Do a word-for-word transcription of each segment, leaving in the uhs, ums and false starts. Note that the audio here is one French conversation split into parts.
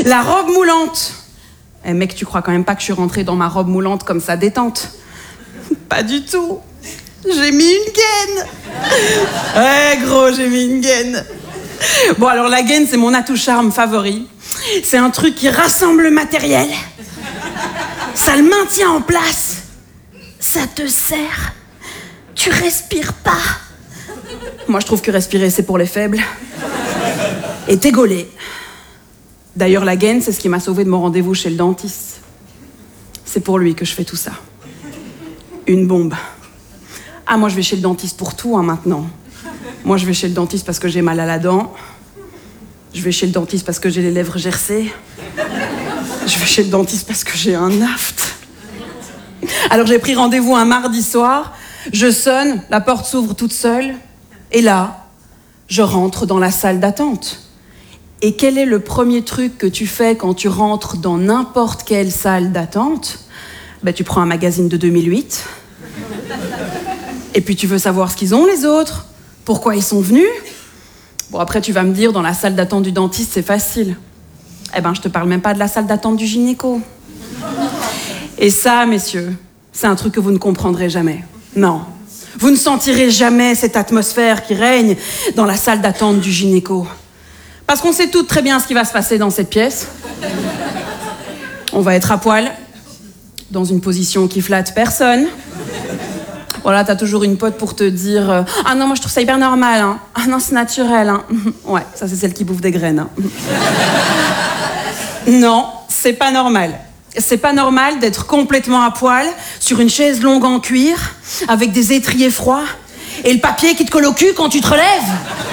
La robe moulante. Eh mec, tu crois quand même pas que je suis rentrée dans ma robe moulante comme ça détente? Pas du tout. J'ai mis une gaine. Ouais, gros, j'ai mis une gaine. Bon, alors la gaine, c'est mon atout charme favori. C'est un truc qui rassemble le matériel. Ça le maintient en place. Ça te serre. Tu respires pas. Moi, je trouve que respirer, c'est pour les faibles. Et t'es gaulé. D'ailleurs, la gaine, c'est ce qui m'a sauvée de mon rendez-vous chez le dentiste. C'est pour lui que je fais tout ça. Une bombe. Ah, moi, je vais chez le dentiste pour tout, hein, maintenant. Moi, je vais chez le dentiste parce que j'ai mal à la dent. Je vais chez le dentiste parce que j'ai les lèvres gercées. Je vais chez le dentiste parce que j'ai un aft. Alors, j'ai pris rendez-vous un mardi soir. Je sonne, la porte s'ouvre toute seule. Et là, je rentre dans la salle d'attente. Et quel est le premier truc que tu fais quand tu rentres dans n'importe quelle salle d'attente? Ben, tu prends un magazine de deux mille huit. Et puis tu veux savoir ce qu'ils ont, les autres. Pourquoi ils sont venus. Bon, après, tu vas me dire, dans la salle d'attente du dentiste, c'est facile. Eh ben, je te parle même pas de la salle d'attente du gynéco. Et ça, messieurs, c'est un truc que vous ne comprendrez jamais. Non. Vous ne sentirez jamais cette atmosphère qui règne dans la salle d'attente du gynéco. Parce qu'on sait toutes très bien ce qui va se passer dans cette pièce. On va être à poil, dans une position qui flatte personne. Voilà, t'as toujours une pote pour te dire euh, « Ah non, moi je trouve ça hyper normal, hein. Ah non, c'est naturel, hein. » Ouais, ça c'est celle qui bouffe des graines, hein. Non, c'est pas normal. C'est pas normal d'être complètement à poil, sur une chaise longue en cuir, avec des étriers froids, et le papier qui te colle au cul quand tu te relèves.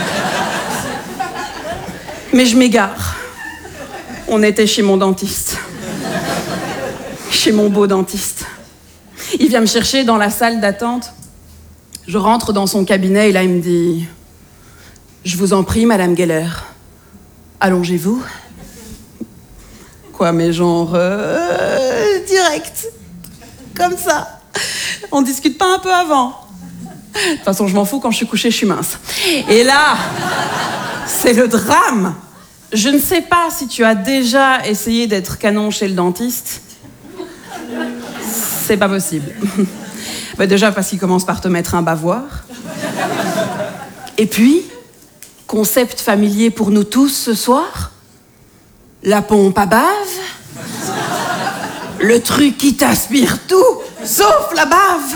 Mais je m'égare. On était chez mon dentiste. Chez mon beau dentiste. Il vient me chercher dans la salle d'attente. Je rentre dans son cabinet et là, il me dit « Je vous en prie, Madame Geller, allongez-vous. » Quoi, mais genre... Euh, direct. Comme ça. On discute pas un peu avant. De toute façon, je m'en fous, quand je suis couchée, je suis mince. Et là, c'est le drame. Je ne sais pas si tu as déjà essayé d'être canon chez le dentiste. C'est pas possible. Bah déjà parce qu'il commence par te mettre un bavoir. Et puis, concept familier pour nous tous ce soir, la pompe à bave, le truc qui t'aspire tout, sauf la bave,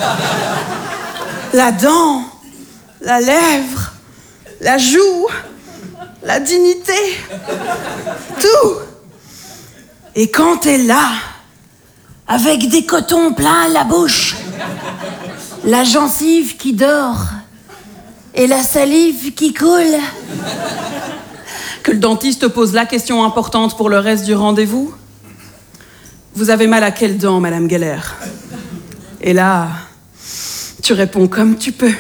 la dent, la lèvre, la joue, la dignité, tout. Et quand t'es là, avec des cotons plein la bouche, la gencive qui dort et la salive qui coule, que le dentiste te pose la question importante pour le reste du rendez-vous. Vous avez mal à quelle dent, Madame Geller? Et là, tu réponds comme tu peux.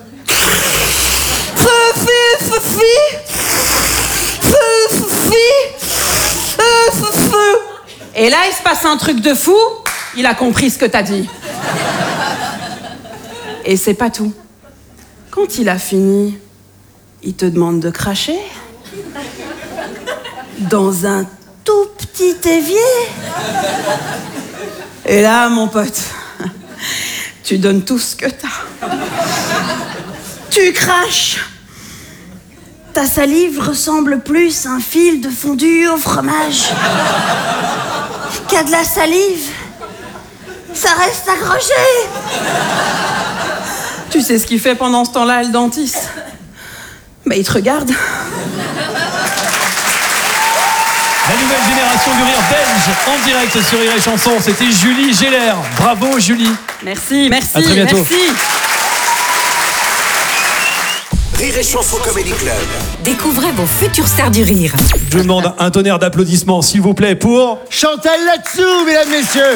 Et là, il se passe un truc de fou. Il a compris ce que t'as dit. Et c'est pas tout. Quand il a fini, il te demande de cracher dans un tout petit évier. Et là, mon pote, tu donnes tout ce que t'as. Tu craches. Ta salive ressemble plus à un fil de fondue au fromage qu'à de la salive. Ça reste accroché. Tu sais ce qu'il fait pendant ce temps-là, le dentiste? Mais il te regarde. La nouvelle génération du rire belge en direct sur Rire et Chanson, c'était Julie Geller. Bravo Julie. Merci, merci, à très bientôt. Merci. Rire et Chanson Comedy Club. Découvrez vos futures stars du rire. Je vous demande un tonnerre d'applaudissements, s'il vous plaît, pour Chantal Latsou, mesdames, messieurs.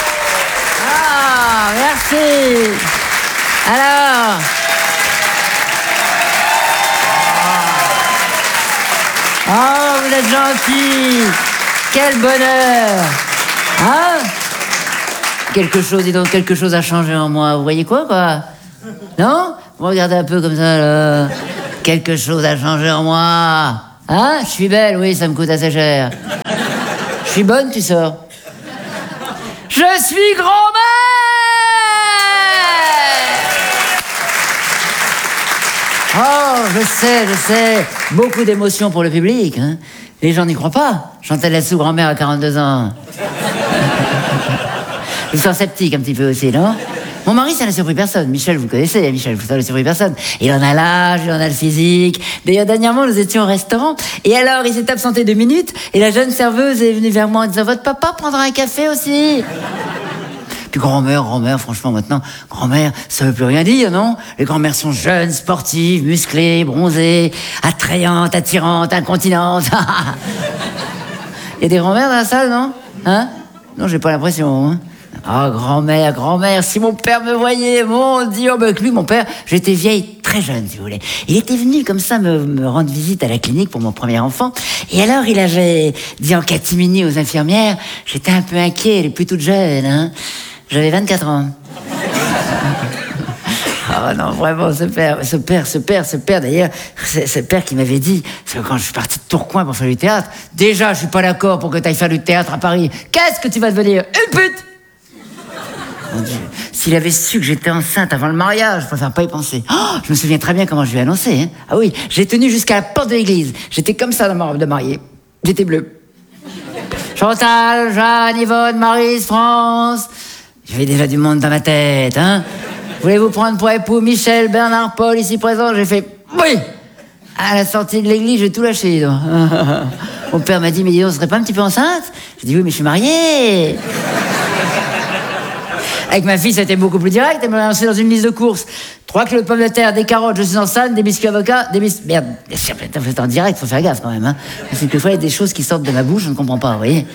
Ah, merci. Alors. Oh, vous êtes gentils. Quel bonheur. Hein? Quelque chose, dis donc, quelque chose a changé en moi. Vous voyez quoi, quoi? Non? Vous regardez un peu comme ça, là. Quelque chose a changé en moi. Hein? Je suis belle, oui, ça me coûte assez cher. suis bonne, tu sors. Je suis grand-mère! Oh, je sais, je sais. Beaucoup d'émotions pour le public. Hein. Les gens n'y croient pas. Chantal Latsou, grand-mère à quarante-deux ans. Je suis sceptique un petit peu aussi, non? Mon mari, ça n'a surpris personne. Michel, vous connaissez, Michel, ça n'a surpris personne. Il en a l'âge, il en a le physique. D'ailleurs, dernièrement, nous étions au restaurant. Et alors, il s'est absenté deux minutes. Et la jeune serveuse est venue vers moi en disant « Votre papa prendra un café aussi ?» Puis grand-mère, grand-mère, franchement, maintenant, grand-mère, ça veut plus rien dire, non? Les grand-mères sont jeunes, sportives, musclées, bronzées, attrayantes, attirantes, incontinentes. Il y a des grand-mères dans la salle, non? Hein? Non, j'ai pas l'impression, hein? Ah, oh, grand-mère, grand-mère, si mon père me voyait, mon Dieu, oh, ben, lui, mon père, j'étais vieille, très jeune, si vous voulez. Il était venu comme ça me, me rendre visite à la clinique pour mon premier enfant. Et alors, il avait dit en catimini aux infirmières, j'étais un peu inquiet, elle est plus toute jeune, hein. J'avais vingt-quatre ans. Ah oh non, vraiment, ce père, ce père, ce père, ce père, d'ailleurs, c'est ce père qui m'avait dit, parce que quand je suis parti de Tourcoing pour faire du théâtre, déjà, je suis pas d'accord pour que tu ailles faire du théâtre à Paris. Qu'est-ce que tu vas devenir? Une pute! Mon Dieu, s'il avait su que j'étais enceinte avant le mariage, je préfère pas y penser. Oh, je me souviens très bien comment je lui ai annoncé. Hein. Ah oui, j'ai tenu jusqu'à la porte de l'église. J'étais comme ça dans ma robe de mariée. J'étais bleue. Chantal, Jeanne, Yvonne, Maryse, France. J'avais déjà du monde dans ma tête, hein. Voulez-vous prendre pour époux Michel, Bernard, Paul, ici présent? J'ai fait oui. À la sortie de l'église, j'ai tout lâché. Donc. Mon père m'a dit, mais dis donc, on serait pas un petit peu enceinte? J'ai dit oui, mais je suis mariée. Avec ma fille, c'était beaucoup plus direct. Elle m'a lancé dans une liste de courses. trois kilos de pommes de terre, des carottes, je suis enceinte, des biscuits avocats, des biscuits... Merde, c'est en direct, faut faire gaffe quand même. Hein. Parce que quelquefois, il y a des choses qui sortent de ma bouche, je ne comprends pas, vous voyez.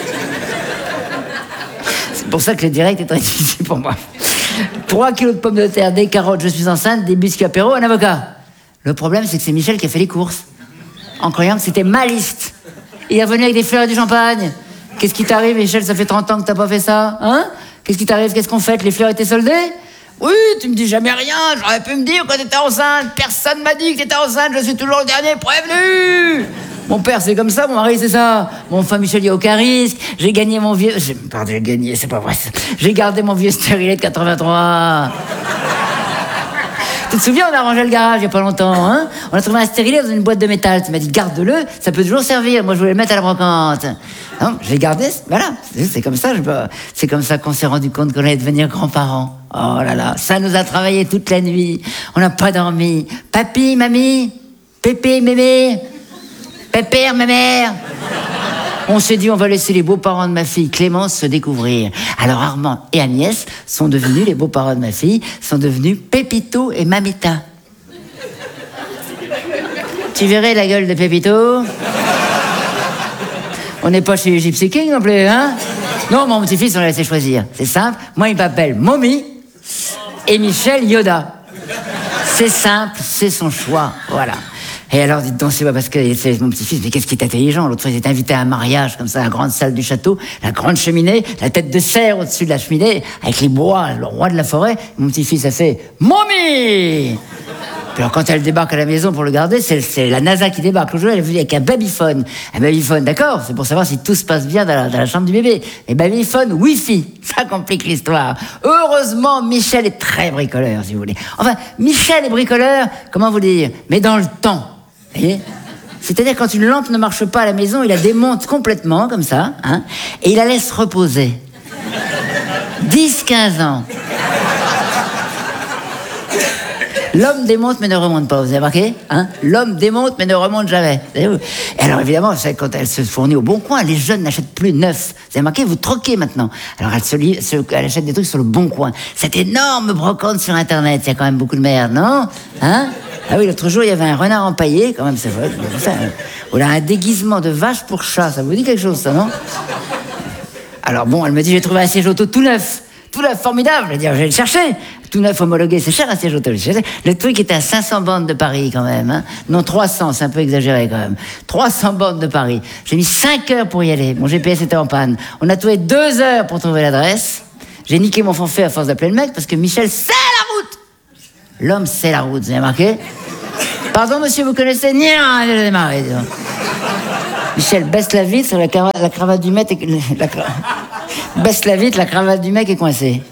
C'est pour ça que le direct est très difficile pour moi. trois kilos de pommes de terre, des carottes, je suis enceinte, des biscuits apéro, un avocat. Le problème, c'est que c'est Michel qui a fait les courses. En croyant que c'était ma liste. Il est revenu avec des fleurs et du champagne. Qu'est-ce qui t'arrive, Michel? Ça fait trente ans que t'as pas fait ça, hein? Qu'est-ce qui t'arrive? Qu'est-ce qu'on fait? Les fleurs étaient soldées? Oui, tu me dis jamais rien. J'aurais pu me dire quand t'étais enceinte. Personne m'a dit que t'étais enceinte. Je suis toujours le dernier prévenu. Mon père, c'est comme ça. Mon mari, c'est ça. Mon femme Michel, il n'y a aucun risque. J'ai gagné mon vieux... J'ai... Pardon, j'ai gagné, c'est pas vrai. J'ai gardé mon vieux stérilet de quatre-vingt-trois. Tu te souviens, on a rangé le garage il n'y a pas longtemps, hein? On a trouvé un stérilet dans une boîte de métal. Tu m'as dit, garde-le, ça peut toujours servir. Moi, je voulais le mettre à la brocante. Non, je l'ai gardé, voilà. C'est comme ça, je peux... c'est comme ça qu'on s'est rendu compte qu'on allait devenir grands-parents. Oh là là, ça nous a travaillé toute la nuit. On n'a pas dormi. Papy, mamie, pépé, mémé, pépère, ma mère. On s'est dit, on va laisser les beaux-parents de ma fille Clémence se découvrir. Alors Armand et Agnès sont devenus, les beaux-parents de ma fille, sont devenus Pépito et Mamita. Tu verrais la gueule de Pépito? On n'est pas chez Gypsy King non plus, hein? Non, mon petit-fils, on l'a laissé choisir. C'est simple, moi il m'appelle Mommy et Michel Yoda. C'est simple, c'est son choix, voilà. Et alors, dites donc, c'est pas parce que c'est mon petit-fils, mais qu'est-ce qui est intelligent? L'autre fois, il était invité à un mariage, comme ça, à la grande salle du château, la grande cheminée, la tête de cerf au-dessus de la cheminée, avec les bois, le roi de la forêt. Mon petit-fils a fait « Mommy !» Puis alors, quand elle débarque à la maison pour le garder, c'est, c'est la NASA qui débarque. Le jour, elle est venue avec un babyphone. Un babyphone, d'accord? C'est pour savoir si tout se passe bien dans la, dans la chambre du bébé. Mais babyphone, Wi-Fi. Ça complique l'histoire. Heureusement, Michel est très bricoleur, si vous voulez. Enfin, Michel est bricoleur, comment vous dire? Mais dans le temps. Vous voyez? C'est-à-dire quand une lampe ne marche pas à la maison, il la démonte complètement, comme ça, hein, et il la laisse reposer. dix quinze ans. L'homme démonte mais ne remonte pas, vous avez remarqué, hein? L'homme démonte mais ne remonte jamais. Et alors évidemment, c'est quand elle se fournit au Bon Coin, les jeunes n'achètent plus neuf. Vous avez remarqué, vous troquez maintenant. Alors elle, se lit, se, elle achète des trucs sur le Bon Coin. Cette énorme brocante sur Internet, il y a quand même beaucoup de merde, non? Hein? Ah oui, l'autre jour, il y avait un renard empaillé, quand même, c'est vrai. Ou là, un déguisement de vache pour chat, ça vous dit quelque chose, ça, non? Alors bon, elle me dit, j'ai trouvé un siège auto tout neuf. Tout neuf, formidable. Je vais dire, je vais le chercher. Tout neuf homologué, c'est cher un siège auto. Le truc était à cinq cents bornes de Paris, quand même. Hein. Non, trois cents, c'est un peu exagéré, quand même. trois cents bornes de Paris. J'ai mis cinq heures pour y aller. Mon G P S était en panne. On a trouvé deux heures pour trouver l'adresse. J'ai niqué mon forfait à force d'appeler le mec, parce que Michel sait la route. L'homme sait la route, vous avez remarqué? Pardon, monsieur, vous connaissez? Nia, j'ai démarré, disons. Michel, baisse la vitre, la, cravate, la cravate du mec est... La cra... Baisse la vitre, la cravate du mec est coincée.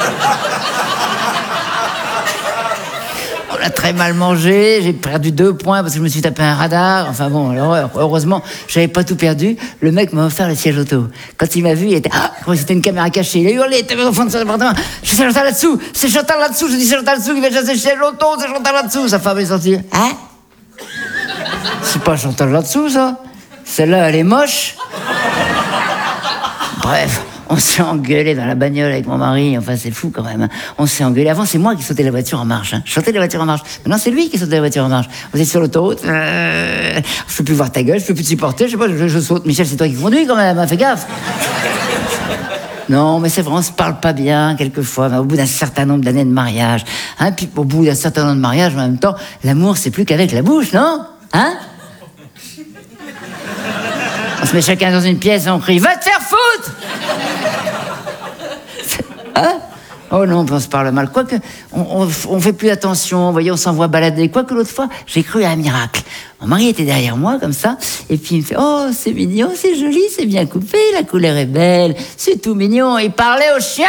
On a très mal mangé, j'ai perdu deux points parce que je me suis tapé un radar. Enfin bon, l'horreur. Heureusement, j'avais pas tout perdu. Le mec m'a offert le siège auto. Quand il m'a vu, il était... Ah, c'était une caméra cachée. Il a hurlé, il était au fond de son appartement. C'est Chantal là-dessous, c'est Chantal là-dessous. Je dis c'est Chantal là-dessous, il va chasser le siège auto, c'est Chantal là-dessous. Sa femme est sortie. Hein? C'est pas Chantal là-dessous, ça? Celle-là, elle est moche. Bref, on s'est engueulé dans la bagnole avec mon mari. Enfin, c'est fou quand même. On s'est engueulé. Avant, c'est moi qui sautais la voiture en marche. Hein. Je sautais la voiture en marche. Maintenant, c'est lui qui sautait la voiture en marche. Vous êtes sur l'autoroute. Euh... Je peux plus voir ta gueule, je peux plus te supporter. Je sais pas, je, je saute. Michel, c'est toi qui conduis quand même. Hein. Fais gaffe. Non, mais c'est vrai, on se parle pas bien quelquefois. Mais au bout d'un certain nombre d'années de mariage, hein, puis au bout d'un certain nombre de mariage, en même temps, l'amour, c'est plus qu'avec la bouche, non? Hein? On se met chacun dans une pièce et on crie « Va te faire foutre !» Hein? Oh non, on se parle mal. Quoique, on, on, on fait plus attention, vous voyez, on s'envoie balader. Quoique l'autre fois, j'ai cru à un miracle. Mon mari était derrière moi, comme ça, et puis il me fait « Oh, c'est mignon, c'est joli, c'est bien coupé, la couleur est belle, c'est tout mignon. » Il parlait au chien.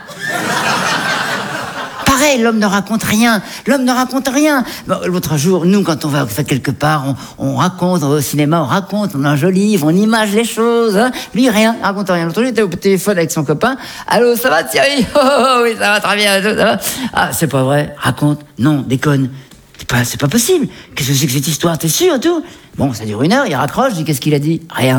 Pareil, l'homme ne raconte rien. L'homme ne raconte rien. Bon, l'autre jour, nous, quand on va quelque part, on, on raconte, on va au cinéma, on raconte, on enjolive, on image les choses. Hein. Lui, rien, il raconte rien. L'autre jour, il était au téléphone avec son copain. Allô, ça va Thierry? Oh, oh, oui, ça va très bien. Ça va. Ah, c'est pas vrai. Raconte. Non, déconne. C'est pas, c'est pas possible. Qu'est-ce que c'est que cette histoire? T'es sûr, tout? Bon, ça dure une heure, il raccroche, je dis qu'est-ce qu'il a dit? Rien.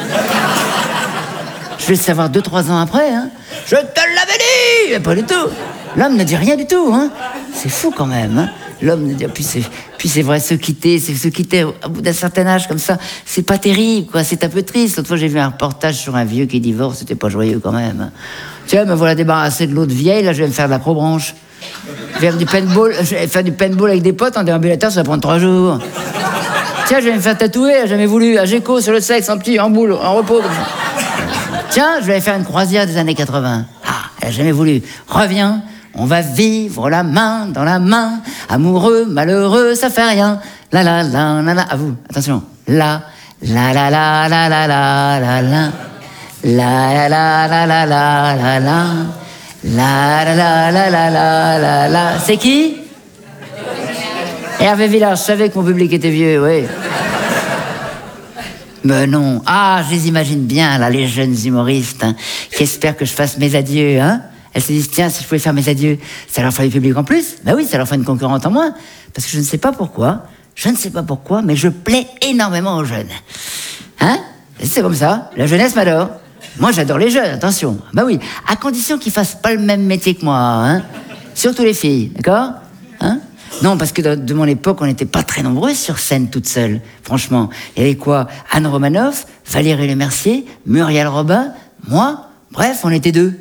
Je vais le savoir deux, trois ans après. Hein. Je te l'avais dit! Mais pas du tout. L'homme ne dit rien du tout, hein. C'est fou quand même, hein. L'homme ne dit... Puis c'est, puis c'est vrai, se quitter, c'est se quitter au bout d'un certain âge comme ça, c'est pas terrible, quoi. C'est un peu triste. L'autre fois, j'ai vu un reportage sur un vieux qui divorce, c'était pas joyeux quand même. Tiens, me voilà débarrassé de l'autre vieille, là, je vais me faire de l'acrobranche. Je vais faire du paintball, je vais faire du paintball avec des potes en déambulateur, ça va prendre trois jours. Tiens, je vais me faire tatouer, j'ai jamais voulu, à Géco, sur le sexe, en petit, en boule, en repos. Comme ça. Tiens, je vais aller faire une croisière des années quatre-vingts. Ah, elle a jamais voulu. Reviens. On va vivre la main dans la main, amoureux, malheureux, ça fait rien. La la la la la, à vous, attention. La la la la la la la la la, la la la la la la la la, la la la la la la la la. C'est qui? Hervé Villard. Je savais que mon public était vieux, oui. Mais non. Ah, je les imagine bien là, les jeunes humoristes hein, qui espèrent que je fasse mes adieux, hein. Elles se disent, tiens, si je pouvais faire mes adieux, ça leur ferait du public en plus. Ben oui, ça leur ferait une concurrente en moins. Parce que je ne sais pas pourquoi, je ne sais pas pourquoi, mais je plais énormément aux jeunes. Hein? C'est comme ça, la jeunesse m'adore. Moi, j'adore les jeunes, attention. Ben oui, à condition qu'ils fassent pas le même métier que moi, hein? Surtout les filles, d'accord? Hein? Non, parce que de, de mon époque, on n'était pas très nombreux sur scène toute seule. Franchement, il y avait quoi? Anne Romanoff, Valérie Lemercier, Muriel Robin, moi, bref, on était deux.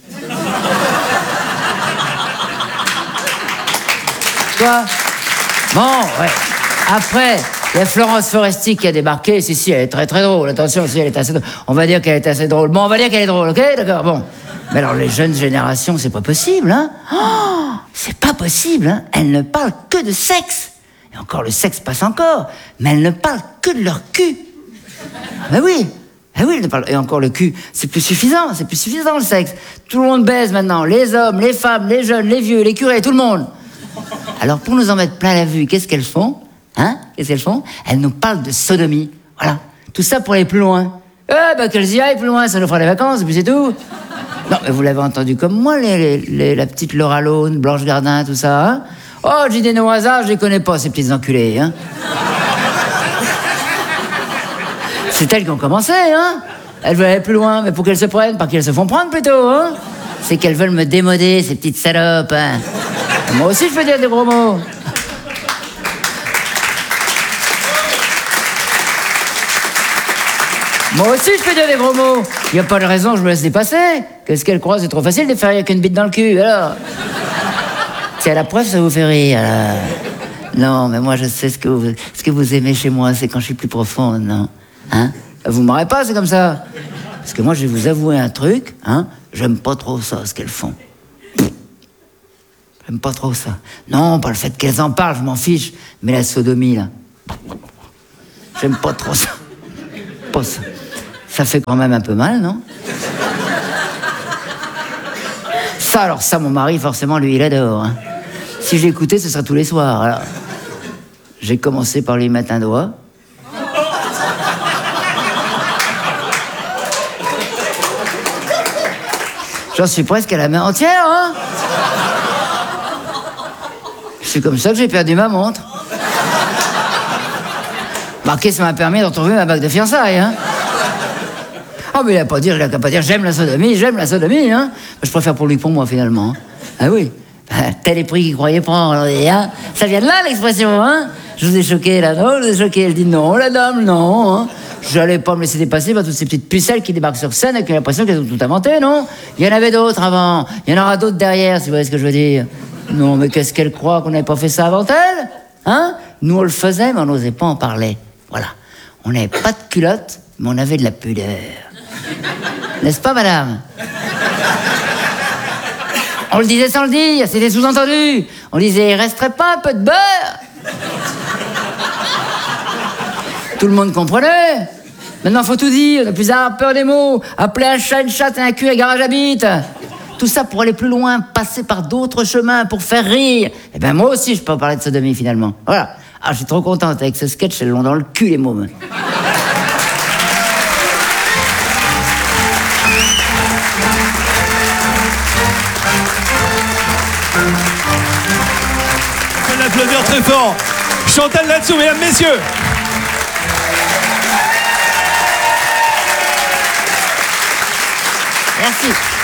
Quoi? Bon, ouais. Après, il y a Florence Foresti qui a débarqué. Si, si, elle est très très drôle. Attention, si, elle est assez drôle. On va dire qu'elle est assez drôle. Bon, on va dire qu'elle est drôle, ok? D'accord, bon. Mais alors, les jeunes générations, c'est pas possible, hein? Oh, c'est pas possible, hein? Elles ne parlent que de sexe. Et encore, le sexe passe encore. Mais elles ne parlent que de leur cul. Ben oui. Eh oui, et encore le cul, c'est plus suffisant, c'est plus suffisant le sexe. Tout le monde baise maintenant, les hommes, les femmes, les jeunes, les vieux, les curés, tout le monde. Alors pour nous en mettre plein la vue, qu'est-ce qu'elles font? Hein? Qu'est-ce qu'elles font? Elles nous parlent de sodomie. Voilà. Tout ça pour aller plus loin. Eh ben qu'elles y aillent plus loin, ça nous fera des vacances, et puis c'est tout. Non, mais vous l'avez entendu comme moi, les, les, les, la petite Laura Lone, Blanche Gardin, tout ça, hein? Oh, j'ai des noms au hasard, je les connais pas, ces petites enculées, hein? C'est elles qui ont commencé, hein? Elles veulent aller plus loin, mais pour qu'elles se prennent, par qui elles se font prendre plutôt, hein? C'est qu'elles veulent me démoder, ces petites salopes, hein? Moi aussi, je peux dire des gros mots. Moi aussi, je peux dire des gros mots. Il n'y a pas de raison que je me laisse dépasser. Qu'est-ce qu'elles croient? C'est trop facile de faire rire qu'une bite dans le cul, alors. C'est à la preuve, ça vous fait rire, alors. Non, mais moi, je sais ce que vous, ce que vous aimez chez moi, c'est quand je suis plus profonde, non? Hein? Vous m'aurez pas, c'est comme ça. Parce que moi, je vais vous avouer un truc, hein? J'aime pas trop ça, ce qu'elles font. J'aime pas trop ça. Non, pas le fait qu'elles en parlent, je m'en fiche. Mais la sodomie, là. J'aime pas trop ça. Bon, ça, ça fait quand même un peu mal, non? Ça, alors ça, mon mari, forcément, lui, il adore. Hein. Si je l'écoutais, ce serait tous les soirs. Alors, j'ai commencé par lui mettre un doigt. J'en suis presque à la main entière, hein? C'est comme ça que j'ai perdu ma montre. Marqué, ça m'a permis de retrouver ma bague de fiançailles, hein? Oh, mais il n'a pas dire, il n'a qu'à pas dire j'aime la sodomie, j'aime la sodomie, hein? Je préfère pour lui pour moi, finalement. Hein. Ah oui, tel est prix qu'il croyait prendre. Hein. Ça vient de là, l'expression, hein? Je vous ai choqué, là, non? Je vous ai choqué. Elle dit non, la dame, non. Hein. Je n'allais pas me laisser dépasser par toutes ces petites pucelles qui débarquent sur scène et qui ont l'impression qu'elles ont tout inventé, non? Il y en avait d'autres avant. Il y en aura d'autres derrière, si vous voyez ce que je veux dire. Non, mais qu'est-ce qu'elle croit qu'on n'avait pas fait ça avant elle? Hein? Nous, on le faisait, mais on n'osait pas en parler. Voilà. On n'avait pas de culotte, mais on avait de la pudeur. N'est-ce pas, madame? On le disait sans le dire, c'était sous-entendu. On disait, il resterait pas un peu de beurre? Tout le monde comprenait. Maintenant, faut tout dire, ne plus avoir peur des mots. Appeler un chat une chatte et un cul un garage à bite. Tout ça pour aller plus loin, passer par d'autres chemins, pour faire rire. Eh bien, moi aussi, je peux en parler de sodomie, finalement. Voilà. Ah, je suis trop contente avec ce sketch, elles l'ont dans le cul, les mômes. On peut l'applaudir très fort. Chantal Latsou, mesdames, messieurs. Merci.